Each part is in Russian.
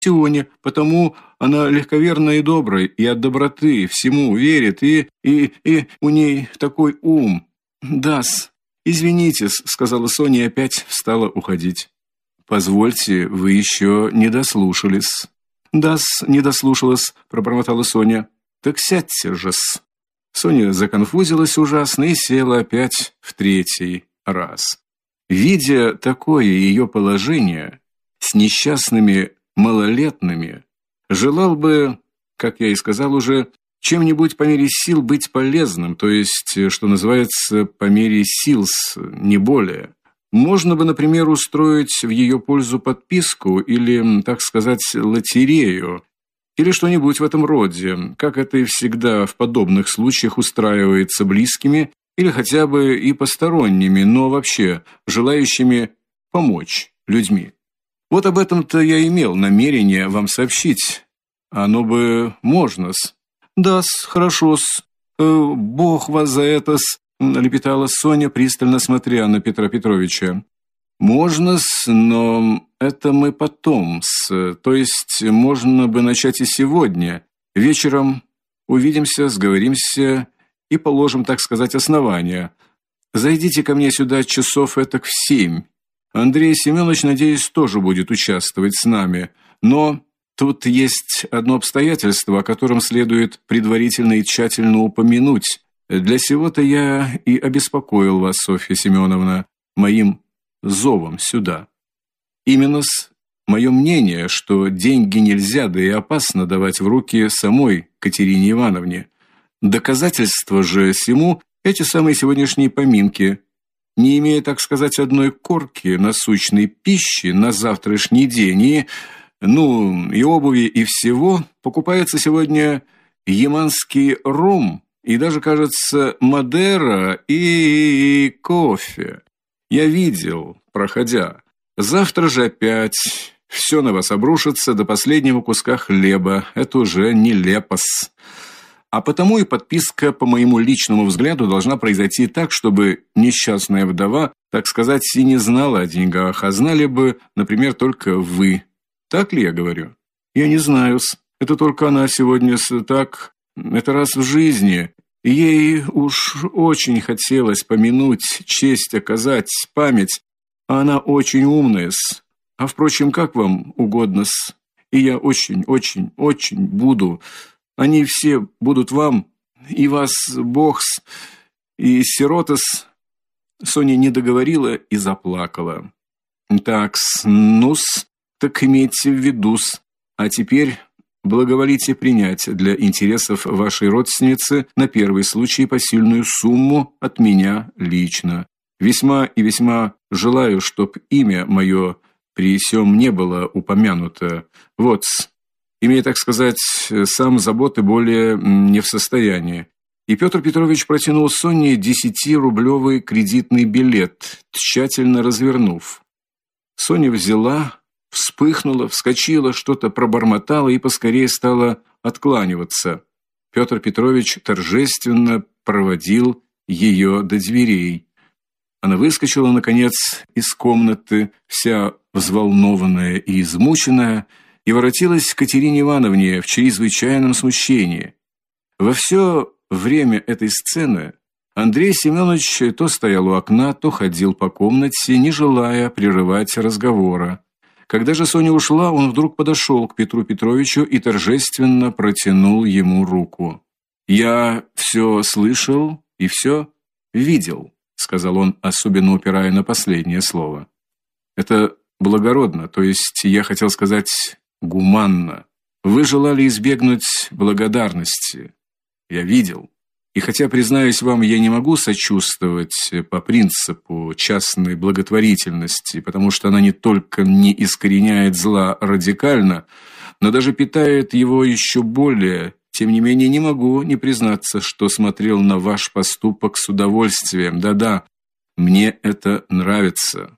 Сионе, потому она легковерна и добрая, и от доброты всему верит, и у ней такой ум. Да-с, извинитесь, сказала Соня и опять встала уходить. Позвольте, вы еще не дослушались. Да-с, не дослушалась, пробормотала Соня. Так сядьте же-с. Соня законфузилась ужасно и села опять в третий раз. Видя такое ее положение, с несчастными малолетными, желал бы, как я и сказал уже, чем-нибудь по мере сил быть полезным, то есть, что называется, по мере сил, не более. Можно бы, например, устроить в ее пользу подписку или, так сказать, лотерею, или что-нибудь в этом роде, как это и всегда в подобных случаях устраивается близкими или хотя бы и посторонними, но вообще желающими помочь людьми. Вот об этом-то я имел намерение вам сообщить. Оно бы можно-с. Да-с, хорошо-с. Бог вас за это-с, лепетала Соня, пристально смотря на Петра Петровича. Можно-с, но это мы потом-с. То есть можно бы начать и сегодня. Вечером увидимся, сговоримся и положим, так сказать, основания. Зайдите ко мне сюда часов этак в 7. Андрей Семенович, надеюсь, тоже будет участвовать с нами, но тут есть одно обстоятельство, о котором следует предварительно и тщательно упомянуть. Для сего-то я и обеспокоил вас, Софья Семеновна, моим зовом сюда. Именно-с мое мнение, что деньги нельзя, да и опасно давать в руки самой Катерине Ивановне. Доказательство же сему эти самые сегодняшние поминки. Не имея, так сказать, одной корки насущной пищи на завтрашний день и обуви, и всего, покупается сегодня яманский ром и даже, кажется, Мадера и кофе. Я видел, проходя. Завтра же опять все на вас обрушится до последнего куска хлеба. Это уже нелепо-с. А потому и подписка, по моему личному взгляду, должна произойти так, чтобы несчастная вдова, так сказать, и не знала о деньгах, а знали бы, например, только вы. Так ли я говорю? Я не знаю-с. Это только она сегодня так, это раз в жизни. Ей уж очень хотелось помянуть, честь оказать, память, а она очень умная-с. А впрочем, как вам угодно-с. И я очень буду. Они все будут вам, и вас Бог-с, и сирота-с. Соня не договорила и заплакала. Так-с, ну-с, так имейте в виду-с. А теперь благоволите принять для интересов вашей родственницы на первый случай посильную сумму от меня лично. Весьма и весьма желаю, чтоб имя мое при сём не было упомянуто. Вот-с. Имея, так сказать, сам заботы более не в состоянии. И Петр Петрович протянул Соне 10-рублевый кредитный билет, тщательно развернув. Соня взяла, вспыхнула, вскочила, что-то пробормотала и поскорее стала откланиваться. Петр Петрович торжественно проводил ее до дверей. Она выскочила наконец из комнаты, вся взволнованная и измученная, и воротилась к Катерине Ивановне в чрезвычайном смущении. Во все время этой сцены Андрей Семенович то стоял у окна, то ходил по комнате, не желая прерывать разговора. Когда же Соня ушла, он вдруг подошел к Петру Петровичу и торжественно протянул ему руку. «Я все слышал и все видел», — сказал он, особенно упирая на последнее слово. «Это благородно, то есть, я хотел сказать, гуманно. Вы желали избегнуть благодарности. Я видел. И хотя, признаюсь вам, я не могу сочувствовать по принципу частной благотворительности, потому что она не только не искореняет зла радикально, но даже питает его еще более, тем не менее не могу не признаться, что смотрел на ваш поступок с удовольствием. Да-да, мне это нравится».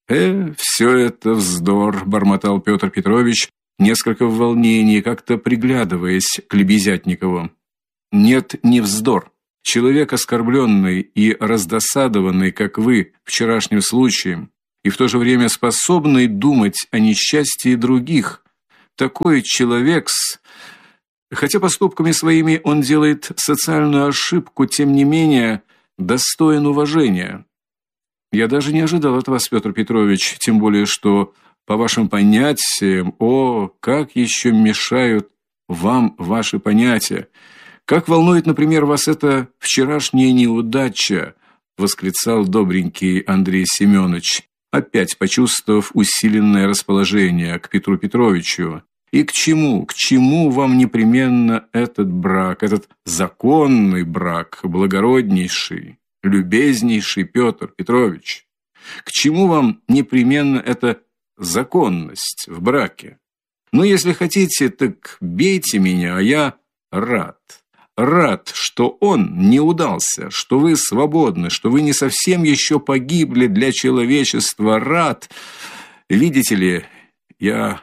Все это вздор», — бормотал Петр Петрович, несколько в волнении, как-то приглядываясь к Лебезятникову. «Нет, не вздор. Человек, оскорбленный и раздосадованный, как вы, вчерашним случаем, и в то же время способный думать о несчастье других, такой человек, хотя поступками своими он делает социальную ошибку, тем не менее достоин уважения. Я даже не ожидал от вас, Петр Петрович, тем более что по вашим понятиям, как еще мешают вам ваши понятия. Как волнует, например, вас эта вчерашняя неудача, восклицал добренький Андрей Семенович, опять почувствовав усиленное расположение к Петру Петровичу. И к чему вам непременно этот брак, этот законный брак, благороднейший, любезнейший Петр Петрович? К чему вам непременно эта законность в браке? Ну, если хотите, так бейте меня, а я рад. Рад, что он не удался, что вы свободны, что вы не совсем еще погибли для человечества. Рад. Видите ли, я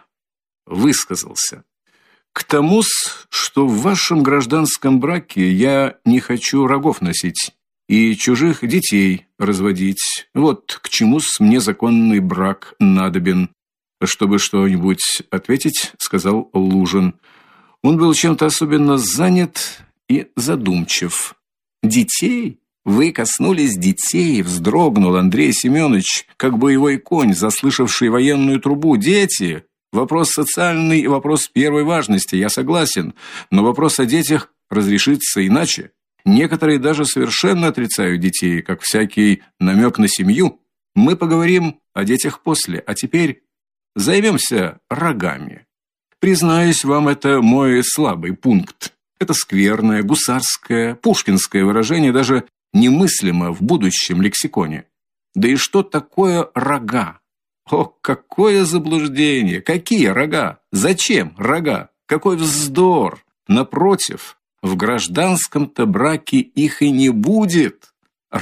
высказался. К тому, что в вашем гражданском браке я не хочу рогов носить и чужих детей разводить. Вот к чему мне законный брак надобен. Чтобы что-нибудь ответить, сказал Лужин. Он был чем-то особенно занят и задумчив. Детей? Вы коснулись детей, вздрогнул Андрей Семенович, как боевой конь, заслышавший военную трубу. Дети? Вопрос социальный и вопрос первой важности, я согласен, но вопрос о детях разрешится иначе. Некоторые даже совершенно отрицают детей, как всякий намек на семью. Мы поговорим о детях после, а теперь займемся рогами. Признаюсь вам, это мой слабый пункт. Это скверное, гусарское, пушкинское выражение даже немыслимо в будущем лексиконе. Да и что такое рога? О, какое заблуждение! Какие рога? Зачем рога? Какой вздор! Напротив, в гражданском-то браке их и не будет.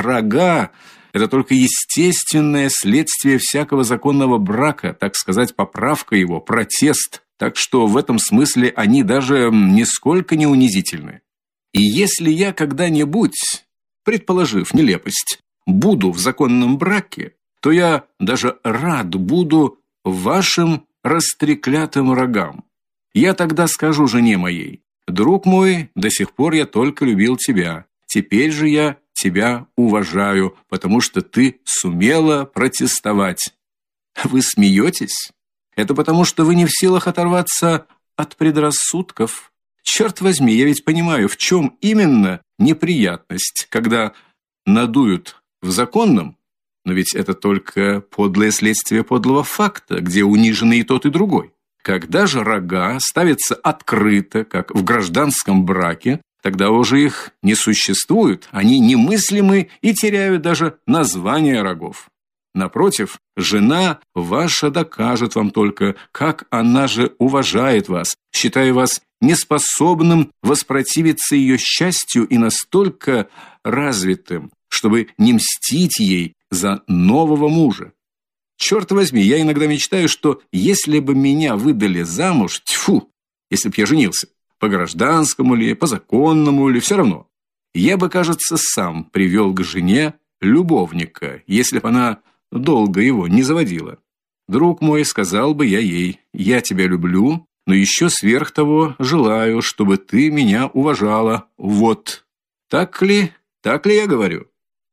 Рога – это только естественное следствие всякого законного брака, так сказать, поправка его, протест. Так что в этом смысле они даже нисколько не унизительны. И если я когда-нибудь, предположив нелепость, буду в законном браке, то я даже рад буду вашим растреклятым рогам. Я тогда скажу жене моей: друг мой, до сих пор я только любил тебя. Теперь же я тебя уважаю, потому что ты сумела протестовать. Вы смеетесь? Это потому, что вы не в силах оторваться от предрассудков. Черт возьми, я ведь понимаю, в чем именно неприятность, когда надуют в законном, но ведь это только подлое следствие подлого факта, где унижены и тот, и другой. Когда же рога ставятся открыто, как в гражданском браке, тогда уже их не существует, они немыслимы и теряют даже название рогов. Напротив, жена ваша докажет вам только, как она же уважает вас, считая вас неспособным воспротивиться ее счастью и настолько развитым, чтобы не мстить ей за нового мужа. Черт возьми, я иногда мечтаю, что если бы меня выдали замуж, если б я женился, по гражданскому ли, по законному ли, все равно, я бы, кажется, сам привел к жене любовника, если бы она долго его не заводила. Друг мой, сказал бы я ей: я тебя люблю, но еще сверх того желаю, чтобы ты меня уважала. Вот. Так ли я говорю?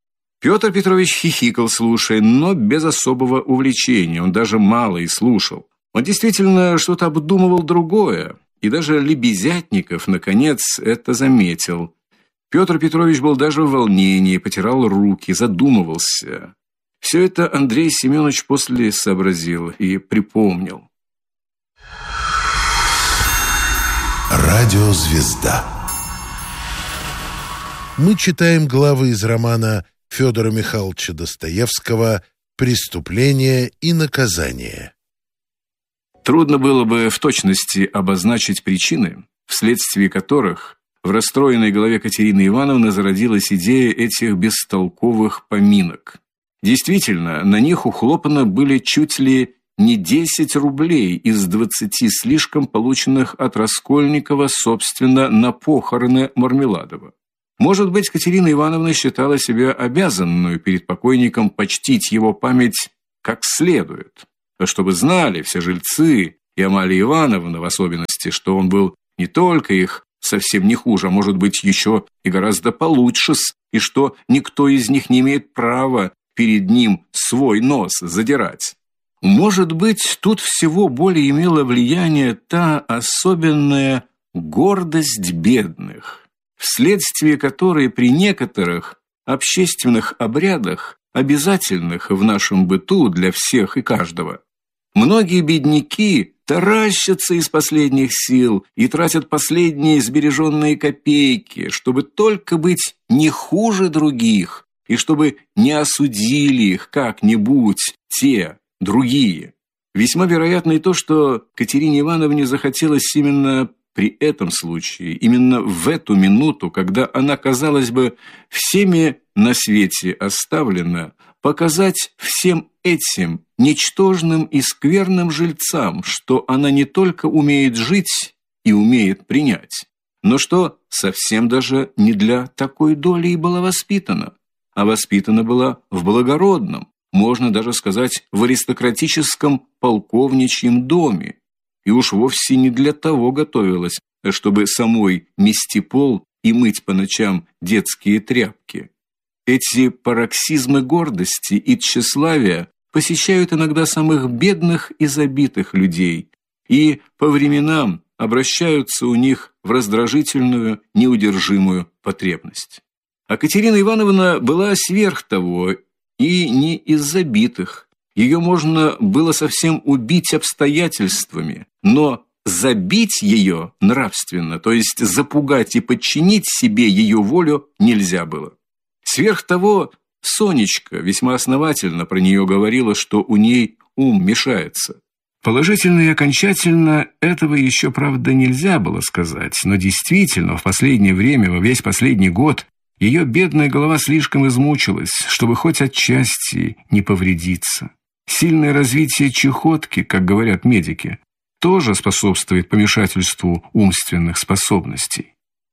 Петр Петрович хихикал, слушая, но без особого увлечения. Он даже мало и слушал. Он действительно что-то обдумывал другое, и даже Лебезятников наконец это заметил. Петр Петрович был даже в волнении, потирал руки, задумывался. Все это Андрей Семенович после сообразил и припомнил. Радиозвезда. Мы читаем главы из романа Федора Михайловича Достоевского «Преступление и наказание». Трудно было бы в точности обозначить причины, вследствие которых в расстроенной голове Катерины Ивановны зародилась идея этих бестолковых поминок. Действительно, на них ухлопаны были чуть ли не 10 рублей из 20 слишком полученных от Раскольникова, собственно, на похороны Мармеладова. Может быть, Катерина Ивановна считала себя обязанной перед покойником почтить его память как следует, чтобы знали все жильцы и Амалия Ивановна в особенности, что он был не только их совсем не хуже, а может быть еще и гораздо получше, и что никто из них не имеет права перед ним свой нос задирать. Может быть, тут всего более имела влияние та особенная гордость бедных, вследствие которой при некоторых общественных обрядах, обязательных в нашем быту для всех и каждого, многие бедняки таращатся из последних сил и тратят последние сбереженные копейки, чтобы только быть не хуже других и чтобы не осудили их как-нибудь те другие. Весьма вероятно и то, что Катерине Ивановне захотелось именно при этом случае, именно в эту минуту, когда она, казалось бы, всеми на свете оставлена, показать всем этим ничтожным и скверным жильцам, что она не только умеет жить и умеет принять, но что совсем даже не для такой доли и была воспитана, а воспитана была в благородном, можно даже сказать, в аристократическом полковничьем доме, и уж вовсе не для того готовилась, чтобы самой мести пол и мыть по ночам детские тряпки. Эти пароксизмы гордости и тщеславия посещают иногда самых бедных и забитых людей и по временам обращаются у них в раздражительную, неудержимую потребность. А Катерина Ивановна была сверх того и не из забитых. Ее можно было совсем убить обстоятельствами, но забить ее нравственно, то есть запугать и подчинить себе ее волю нельзя было. Сверх того, Сонечка весьма основательно про нее говорила, что у ней ум мешается. Положительно и окончательно этого еще, правда, нельзя было сказать, но действительно в последнее время, во весь последний год, ее бедная голова слишком измучилась, чтобы хоть отчасти не повредиться. Сильное развитие чехотки, как говорят медики, тоже способствует помешательству умственных способностей.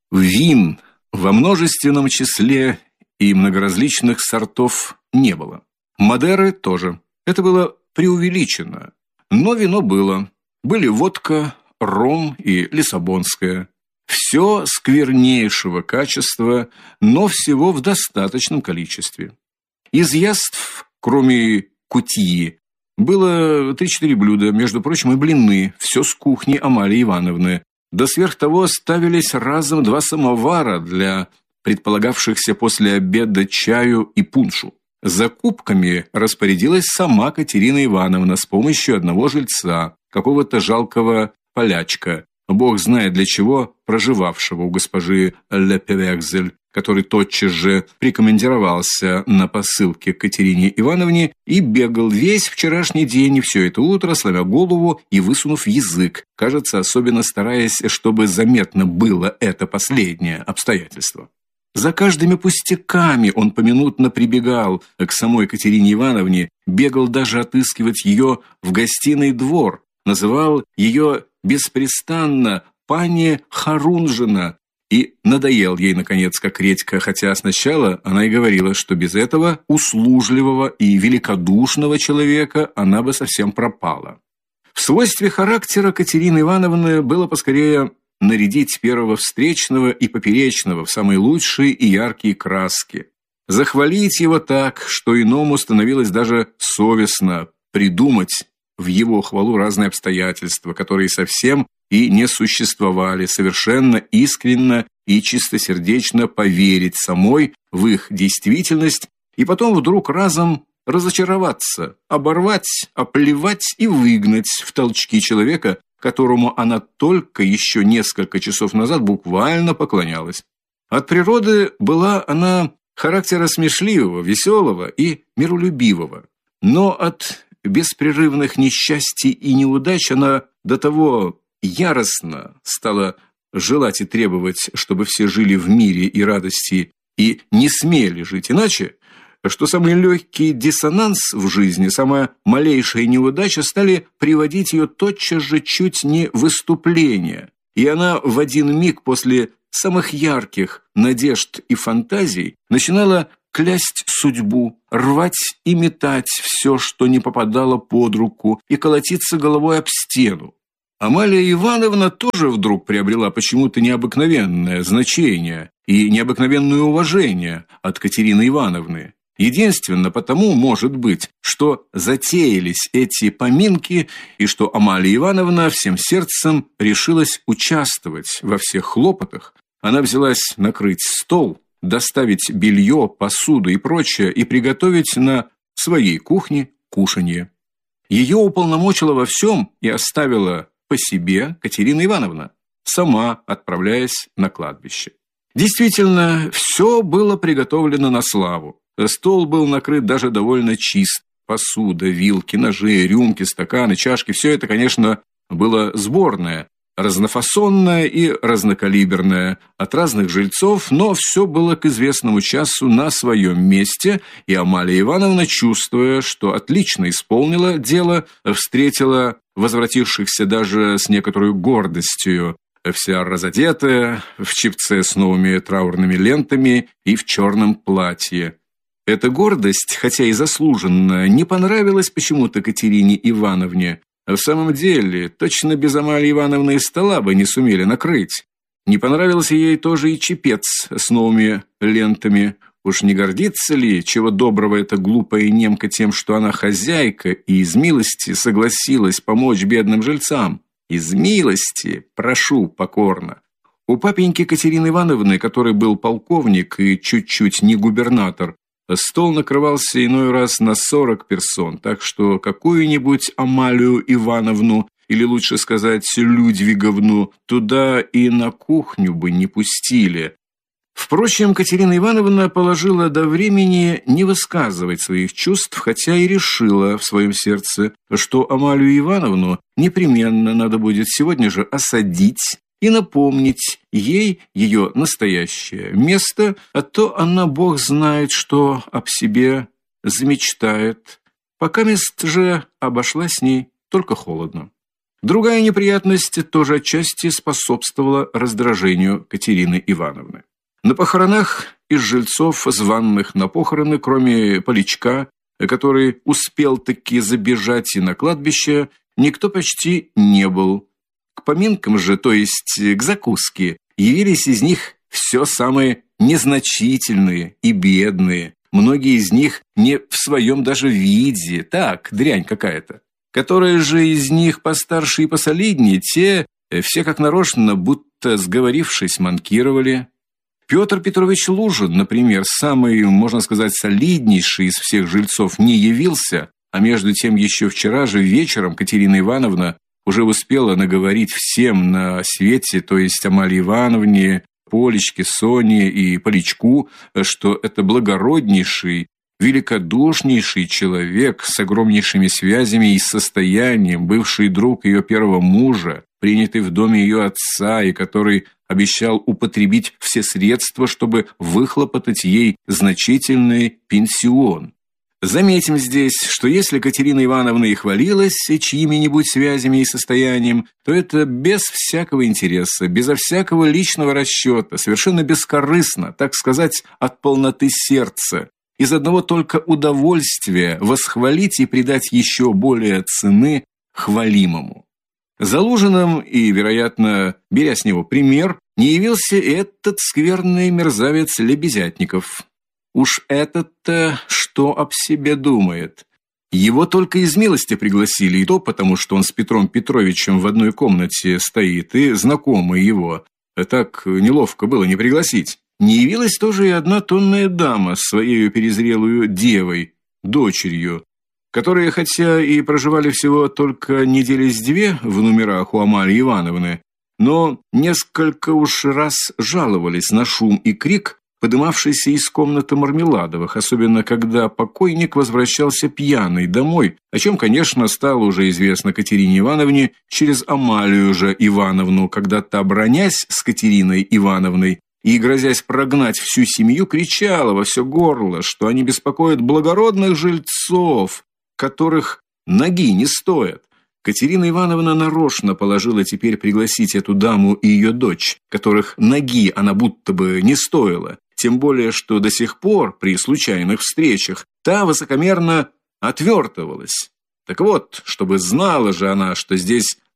Вин во множественном числе и многоразличных сортов не было. Мадеры тоже. Это было преувеличено. Но вино было. Были водка, ром и лиссабонское. Все сквернейшего качества, но всего в достаточном количестве. Из яств, кроме кутьи, было 3-4 блюда, между прочим, и блины, все с кухни Амалии Ивановны. Да сверх того ставились разом 2 самовара для предполагавшихся после обеда чаю и пуншу. Закупками распорядилась сама Катерина Ивановна с помощью одного жильца, какого-то жалкого полячка, бог знает для чего, проживавшего у госпожи Лепевекзель, который тотчас же прикомандировался на посылке к Катерине Ивановне и бегал весь вчерашний день и все это утро, сломя голову и высунув язык, кажется, особенно стараясь, чтобы заметно было это последнее обстоятельство. За каждыми пустяками он поминутно прибегал к самой Катерине Ивановне, бегал даже отыскивать ее в гостиный двор, называл ее беспрестанно «пани Харунжина» и надоел ей, наконец, как редька, хотя сначала она и говорила, что без этого услужливого и великодушного человека она бы совсем пропала. В свойстве характера Катерины Ивановны было поскорее нарядить первого встречного и поперечного в самые лучшие и яркие краски, захвалить его так, что иному становилось даже совестно придумать в его хвалу разные обстоятельства, которые совсем и не существовали, совершенно искренно и чистосердечно поверить самой в их действительность и потом вдруг разом разочароваться, оборвать, оплевать и выгнать в толчки человека, которому она только еще несколько часов назад буквально поклонялась. От природы была она характера смешливого, веселого и миролюбивого, но от беспрерывных несчастий и неудач она до того яростно стала желать и требовать, чтобы все жили в мире и радости и не смели жить иначе, что самый легкий диссонанс в жизни, самая малейшая неудача стали приводить ее тотчас же чуть не в выступление, и она в один миг после самых ярких надежд и фантазий начинала клясть судьбу, рвать и метать все, что не попадало под руку, и колотиться головой об стену. Амалия Ивановна тоже вдруг приобрела почему-то необыкновенное значение и необыкновенное уважение от Катерины Ивановны. Единственно потому, может быть, что затеялись эти поминки и что Амалия Ивановна всем сердцем решилась участвовать во всех хлопотах. Она взялась накрыть стол, доставить белье, посуду и прочее и приготовить на своей кухне кушанье. Ее уполномочила во всем и оставила по себе Катерина Ивановна, сама отправляясь на кладбище. Действительно, все было приготовлено на славу. Стол был накрыт даже довольно чист. Посуда, вилки, ножи, рюмки, стаканы, чашки – все это, конечно, было сборное, разнофасонное и разнокалиберное, от разных жильцов, но все было к известному часу на своем месте, и Амалия Ивановна, чувствуя, что отлично исполнила дело, встретила возвратившихся даже с некоторой гордостью, вся разодетая, в чепце с новыми траурными лентами и в черном платье. Эта гордость, хотя и заслуженная, не понравилась почему-то Катерине Ивановне. В самом деле, точно без Амалии Ивановны и стола бы не сумели накрыть. Не понравился ей тоже и чепец с новыми лентами. Уж не гордится ли, чего доброго, эта глупая немка тем, что она хозяйка и из милости согласилась помочь бедным жильцам? Из милости, прошу покорно. У папеньки Катерины Ивановны, который был полковник и чуть-чуть не губернатор, стол накрывался иной раз на 40 персон, так что какую-нибудь Амалию Ивановну, или лучше сказать Людвиговну, туда и на кухню бы не пустили. Впрочем, Катерина Ивановна положила до времени не высказывать своих чувств, хотя и решила в своем сердце, что Амалию Ивановну непременно надо будет сегодня же осадить и напомнить ей ее настоящее место, а то она, бог знает, что об себе замечтает. Покамест же обошла с ней только холодно. Другая неприятность тоже отчасти способствовала раздражению Катерины Ивановны. На похоронах из жильцов, званных на похороны, кроме Поличка, который успел таки забежать и на кладбище, никто почти не был. К поминкам же, то есть к закуске, явились из них все самые незначительные и бедные. Многие из них не в своем даже виде, так, дрянь какая-то. Которые же из них постарше и посолиднее, те все как нарочно, будто сговорившись, манкировали. Петр Петрович Лужин, например, самый, можно сказать, солиднейший из всех жильцов, не явился, а между тем еще вчера же вечером Катерина Ивановна уже успела наговорить всем на свете, то есть Амалии Ивановне, Полечке, Соне и Поличку, что это благороднейший, великодушнейший человек с огромнейшими связями и состоянием, бывший друг ее первого мужа, принятый в доме ее отца и который обещал употребить все средства, чтобы выхлопотать ей значительный пенсион. Заметим здесь, что если Катерина Ивановна и хвалилась чьими-нибудь связями и состоянием, то это без всякого интереса, безо всякого личного расчета, совершенно бескорыстно, так сказать, от полноты сердца, из одного только удовольствия восхвалить и придать еще более цены хвалимому. За Лужиным и, вероятно, беря с него пример, не явился этот скверный мерзавец Лебезятников. Уж этот-то что об себе думает? Его только из милости пригласили, и то потому, что он с Петром Петровичем в одной комнате стоит, и знакомый его. Так неловко было не пригласить. Не явилась тоже и одна тонная дама с своей перезрелую девой, дочерью, которые, хотя и проживали всего только недели с две в номерах у Амалии Ивановны, но несколько уж раз жаловались на шум и крик, подымавшийся из комнаты Мармеладовых, особенно когда покойник возвращался пьяный домой, о чем, конечно, стало уже известно Катерине Ивановне через Амалию же Ивановну, когда та, бранясь с Катериной Ивановной и грозясь прогнать всю семью, кричала во все горло, что они беспокоят благородных жильцов, которых ноги не стоят. Катерина Ивановна нарочно положила теперь пригласить эту даму и ее дочь, которых ноги она будто бы не стоила, тем более, что до сих пор при случайных встречах та высокомерно отвертывалась. Так вот, чтобы знала же она, что здесь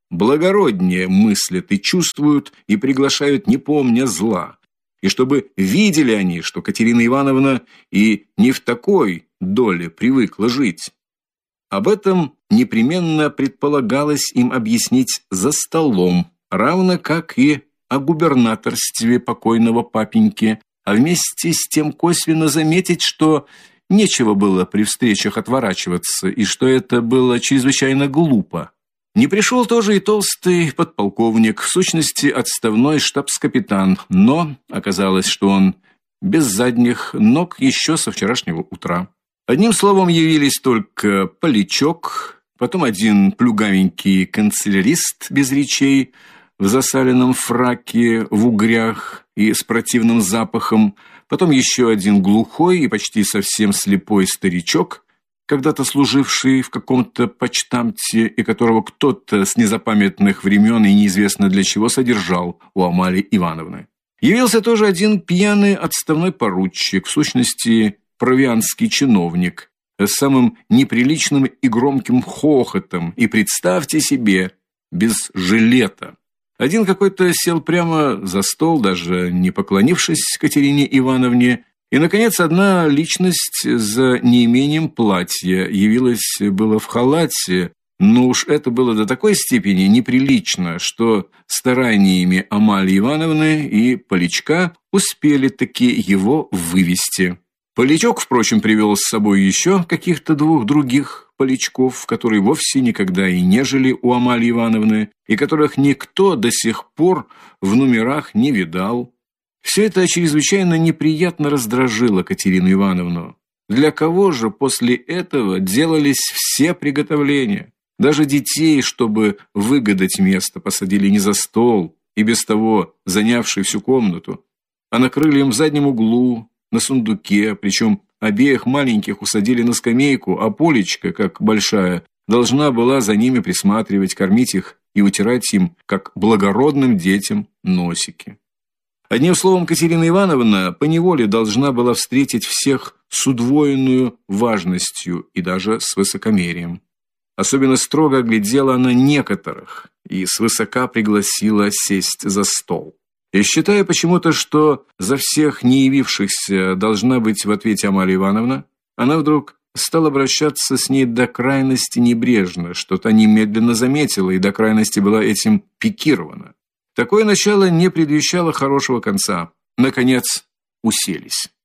благороднее мыслят и чувствуют, и приглашают, не помня зла. И чтобы видели они, что Катерина Ивановна и не в такой доле привыкла жить. Об этом непременно предполагалось им объяснить за столом, равно как и о губернаторстве покойного папеньки, а вместе с тем косвенно заметить, что нечего было при встречах отворачиваться, и что это было чрезвычайно глупо. Не пришел тоже и толстый подполковник, в сущности отставной штабс-капитан, но оказалось, что он без задних ног еще со вчерашнего утра. Одним словом, явились только Полячок, потом один плюгавенький канцелярист без речей, в засаленном фраке, в угрях и с противным запахом, потом еще один глухой и почти совсем слепой старичок, когда-то служивший в каком-то почтамте и которого кто-то с незапамятных времен и неизвестно для чего содержал у Амалии Ивановны. Явился тоже один пьяный отставной поручик, в сущности провианский чиновник, с самым неприличным и громким хохотом, и, представьте себе, без жилета. Один какой-то сел прямо за стол, даже не поклонившись Катерине Ивановне, и, наконец, одна личность за неимением платья явилась было в халате, но уж это было до такой степени неприлично, что стараниями Амалии Ивановны и Полячка успели таки его вывести. Полячок, впрочем, привел с собой еще каких-то двух других Полячков, которые вовсе никогда и не жили у Амалии Ивановны, и которых никто до сих пор в номерах не видал. Все это чрезвычайно неприятно раздражило Катерину Ивановну. Для кого же после этого делались все приготовления? Даже детей, чтобы выгадать место, посадили не за стол, и без того занявший всю комнату, а накрыли им в заднем углу, на сундуке, причем обеих маленьких усадили на скамейку, а Полечка, как большая, должна была за ними присматривать, кормить их и утирать им, как благородным детям, носики. Одним словом, Катерина Ивановна поневоле должна была встретить всех с удвоенную важностью и даже с высокомерием. Особенно строго оглядела она некоторых и свысока пригласила сесть за стол. И считая почему-то, что за всех не явившихся должна быть в ответе Амалия Ивановна, она вдруг стала обращаться с ней до крайности небрежно, что та немедленно заметила и до крайности была этим пикирована. Такое начало не предвещало хорошего конца. Наконец, уселись.